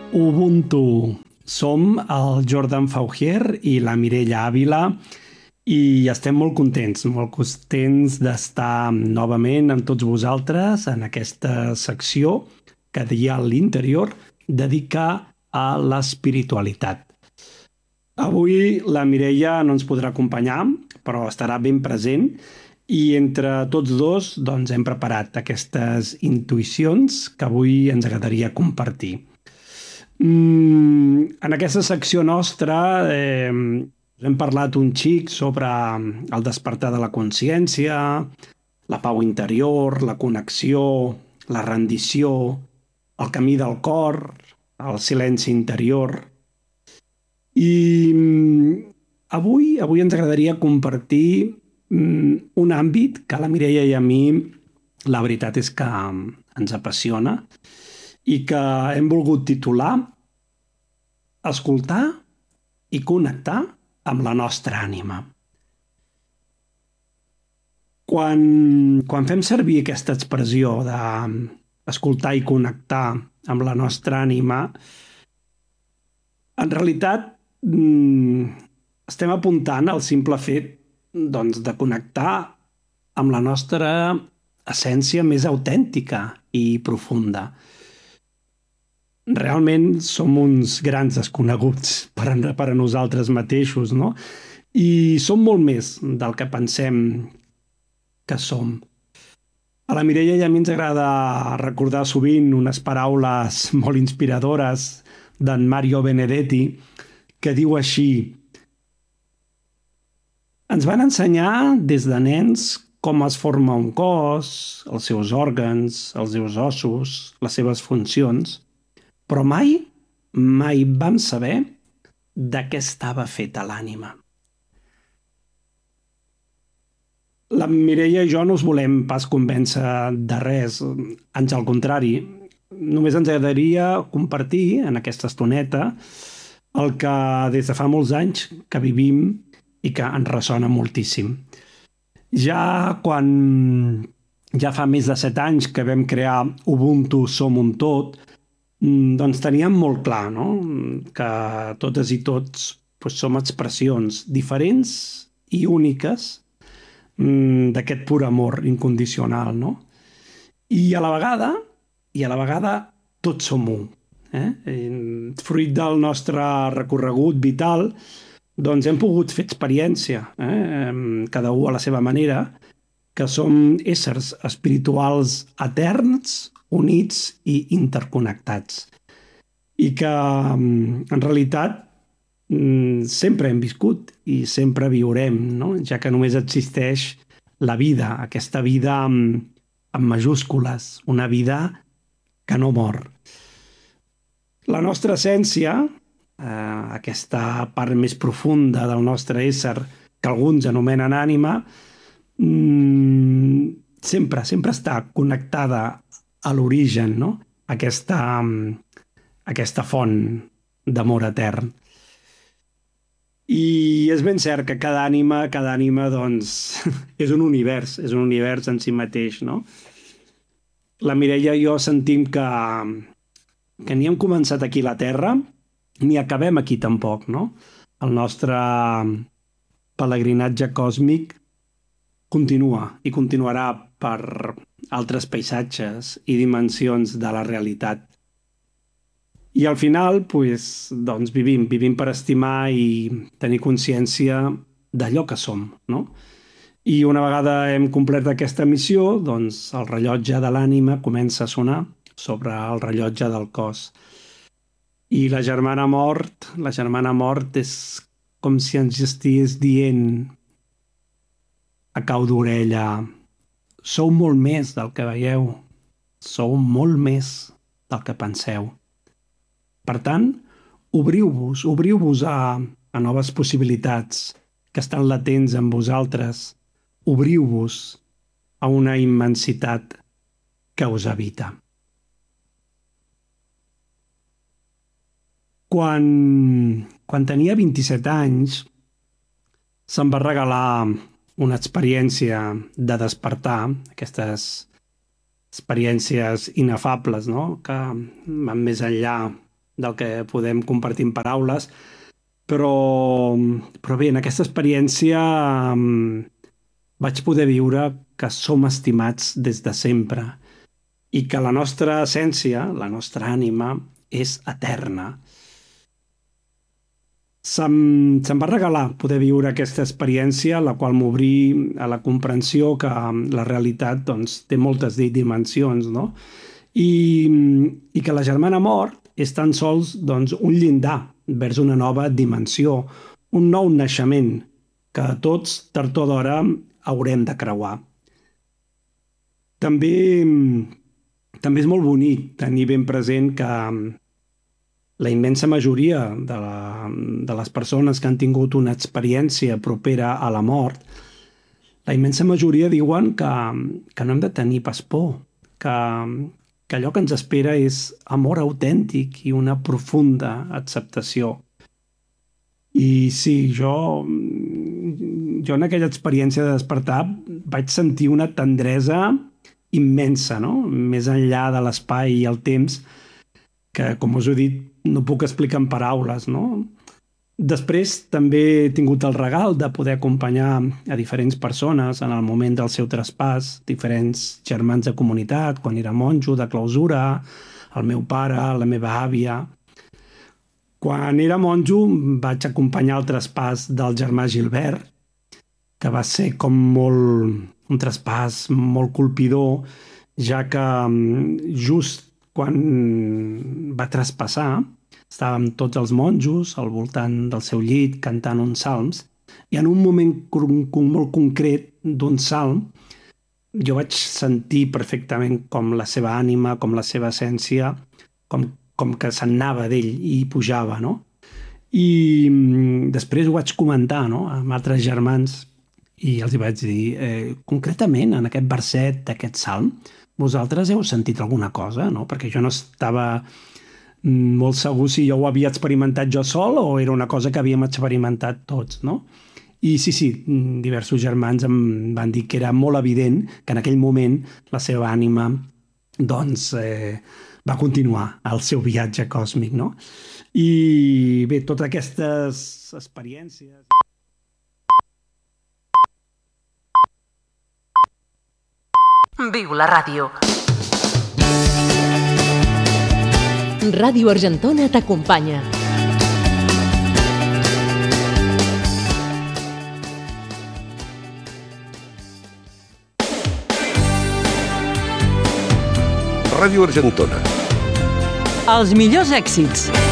Ubuntu. Som el Jordan Faugier i la Mireia Ávila i estem molt contents d'estar novament amb tots vosaltres en aquesta secció que dia a l'interior dedica a l'espiritualitat. Avui la Mireia no ens podrà acompanyar, però estarà ben present i entre tots dos hem preparat aquestes intuïcions que avui ens agradaria compartir. En aquesta secció nostra hem parlat un xic sobre el despertar de la consciència, la pau interior, la connexió, la rendició, el camí del cor, el silenci interior. I avui ens agradaria compartir un àmbit que a la Mireia i a mi la veritat és que ens apassiona i que hem volgut titular Escoltar i connectar amb la nostra ànima. Quan fem servir aquesta expressió d'escoltar i connectar amb la nostra ànima, en realitat estem apuntant al simple fet de connectar amb la nostra essència més autèntica i profunda. Realment som uns grans desconeguts per a nosaltres mateixos, no? I som molt més del que pensem que som. A la Mireia i a mi ens agrada recordar sovint unes paraules molt inspiradores d'en Mario Benedetti que diu així: ens van ensenyar des de nens com es forma un cos, els seus òrgans, els seus ossos, les seves funcions, però mai vam saber de què estava feta l'ànima. La Mireia i jo no us volem pas convèncer de res, ans al contrari. Només ens agradaria compartir en aquesta estoneta el que des de fa molts anys que vivim i que ens ressona moltíssim. Ja fa més de 7 anys que vam crear Ubuntu Som un Tot, teníem molt clar, no?, que totes i tots som expressions diferents i úniques d'aquest pur amor incondicional, no? I a la vegada tots som un. Fruit del nostre recorregut vital, hem pogut fer experiència, cada u a la seva manera, que som éssers espirituals eterns, units i interconnectats. I que, en realitat, sempre hem viscut i sempre viurem, no?, ja que només existeix la vida, aquesta vida amb majúscules, una vida que no mor. La nostra essència, aquesta part més profunda del nostre ésser, que alguns anomenen ànima, sempre està connectada a l'origen, no?, aquesta font d'amor etern. I és ben cert que cada ànima és un univers en si mateix, no? La Mireia i jo sentim que ni hem començat aquí a la Terra ni acabem aquí tampoc, no? El nostre pelegrinatge còsmic continua i continuarà per altres paisatges i dimensions de la realitat. I al final, vivim per estimar i tenir consciència d'allò que som, no? I una vegada hem complert aquesta missió, el rellotge de l'ànima comença a sonar sobre el rellotge del cos. I la germana mort és com si ens estigués dient a cau d'orella: sou molt més del que veieu, sou molt més del que penseu. Per tant, obriu-vos a noves possibilitats que estan latents en vosaltres. Obriu-vos a una immensitat que us habita. Quan tenia 27 anys, se'm va regalar una experiència de despertar, aquestes experiències inefables, no?, que van més enllà del que podem compartir en paraules, però bé, en aquesta experiència vaig poder viure que som estimats des de sempre i que la nostra essència, la nostra ànima, és eterna. Se'm va regalar poder viure aquesta experiència, la qual m'obrí a la comprensió que la realitat doncs, té moltes dimensions, no? I que la germana mort és tan sols doncs, un llindar vers una nova dimensió, un nou naixement que tots, tard o d'hora, haurem de creuar. També és molt bonic tenir ben present que la immensa majoria de les persones que han tingut una experiència propera a la mort, la immensa majoria diuen que no hem de tenir pas por, que allò que ens espera és amor autèntic i una profunda acceptació. I sí, jo en aquella experiència de despertar vaig sentir una tendresa immensa, no? Més enllà de l'espai i el temps, que, com us he dit, no puc explicar en paraules, no? Després també he tingut el regal de poder acompanyar a diferents persones en el moment del seu traspàs, diferents germans de comunitat, quan era monjo de clausura, el meu pare, la meva àvia. Quan era monjo vaig acompanyar el traspàs del germà Gilbert, que va ser com un traspàs molt colpidor, ja que just quan va traspassar estàvem tots els monjos al voltant del seu llit cantant uns salms i en un moment molt concret d'un salm jo vaig sentir perfectament com la seva ànima, com la seva essència, com que se'n anava d'ell i pujava, no? I després ho vaig comentar, no?, amb altres germans i els hi vaig dir, concretament en aquest verset d'aquest salm, vosaltres heu sentit alguna cosa, no? Perquè jo no estava molt segur si jo ho havia experimentat jo sol o era una cosa que havíem experimentat tots, no? I sí, diversos germans em van dir que era molt evident que en aquell moment la seva ànima doncs va continuar el seu viatge còsmic, no? I bé, totes aquestes experiències... Viu la ràdio. Ràdio Argentona t'acompanya. Ràdio Argentona. Els millors èxits.